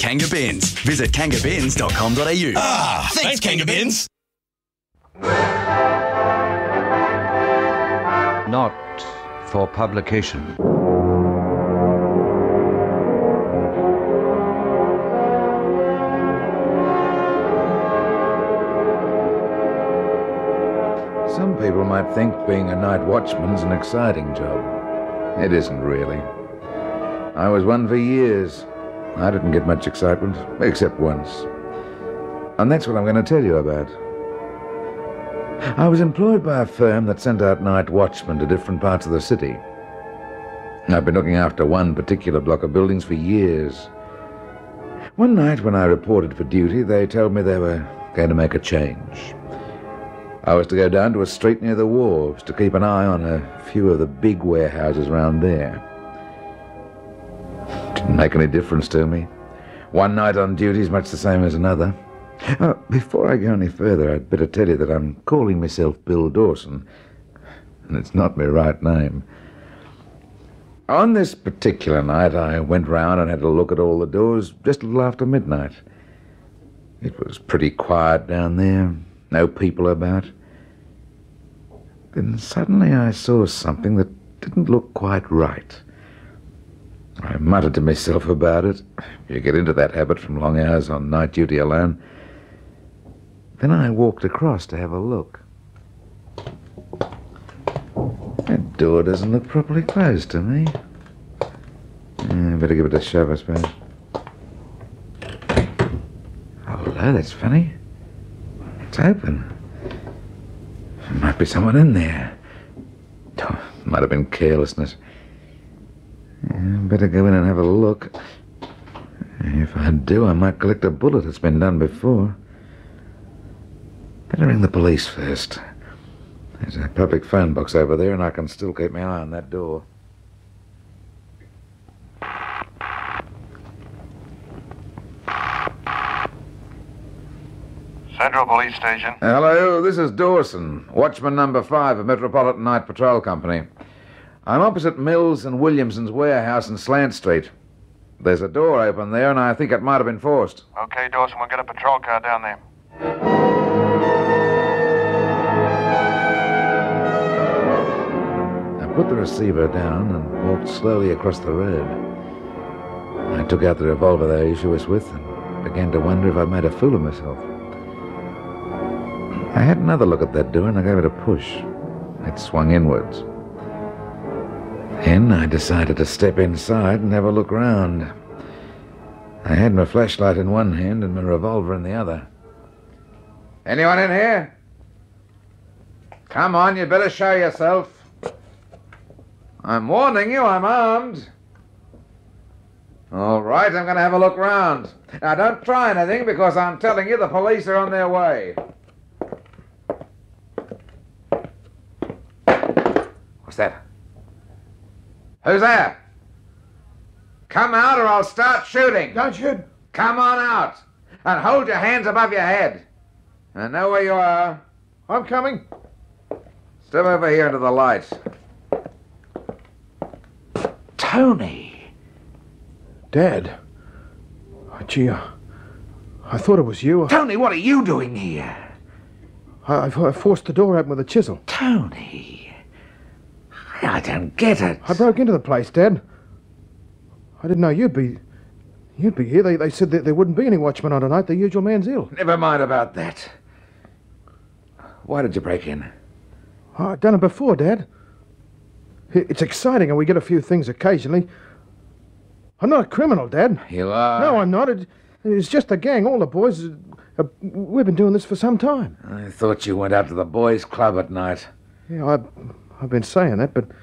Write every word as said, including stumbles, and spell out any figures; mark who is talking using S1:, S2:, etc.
S1: Kanga Bins. Visit kanga bins dot com dot a u.
S2: Ah, thanks, Kanga Bins.
S3: Not for publication.
S4: Some people might think being a night watchman's an exciting job. It isn't really. I was one for years. I didn't get much excitement, except once. And that's what I'm going to tell you about. I was employed by a firm that sent out night watchmen to different parts of the city. I've been looking after one particular block of buildings for years. One night when I reported for duty, they told me they were going to make a change. I was to go down to a street near the wharves to keep an eye on a few of the big warehouses around there. Didn't make any difference to me. One night on duty is much the same as another. Uh, before I go any further, I'd better tell you that I'm calling myself Bill Dawson, and it's not my right name. On this particular night, I went round and had a look at all the doors just a little after midnight. It was pretty quiet down there, no people about. Then suddenly I saw something that didn't look quite right. I muttered to myself about it. You get into that habit from long hours on night duty alone. Then I walked across to have a look. That door doesn't look properly closed to me. Yeah, better give it a shove, I suppose. Hello, that's funny. It's open. There might be someone in there. Oh, might have been carelessness. Yeah, better go in and have a look. If I do, I might collect a bullet. It's been done before. Better ring the police first. There's a public phone box over there, and I can still keep my eye on that door.
S5: Central Police Station.
S4: Hello, this is Dawson, watchman number five of Metropolitan Night Patrol Company. I'm opposite Mills and Williamson's warehouse in Slant Street. There's a door open there, and I think it might have been forced.
S5: Okay, Dawson, we'll get a patrol car down there.
S4: I put the receiver down and walked slowly across the road. I took out the revolver they issue us with and began to wonder if I'd made a fool of myself. I had another look at that door and I gave it a push. It swung inwards. Then I decided to step inside and have a look round. I had my flashlight in one hand and my revolver in the other. Anyone in here? Come on, you'd better show yourself. I'm warning you, I'm armed. All right, I'm going to have a look round. Now, don't try anything because I'm telling you the police are on their way. What's that? Who's there? Come out or I'll start shooting.
S6: Don't shoot.
S4: Come on out. And hold your hands above your head. I know where you are.
S6: I'm coming.
S4: Step over here into the light. Tony.
S6: Dad. Oh, gee, I, I thought it was you.
S4: Tony, what are you doing here?
S6: I, I, I forced the door open with a chisel.
S4: Tony. I don't get it.
S6: I broke into the place, Dad. I didn't know you'd be... You'd be here. They, they said that there wouldn't be any watchmen on tonight. The usual man's ill.
S4: Never mind about that. Why did you break in?
S6: Oh, I've done it before, Dad. It's exciting and we get a few things occasionally. I'm not a criminal, Dad.
S4: You are?
S6: No, I'm not. It, it's just a gang. All the boys... Uh, we've been doing this for some time.
S4: I thought you went out to the boys' club at night.
S6: Yeah, I've, I've been saying that, but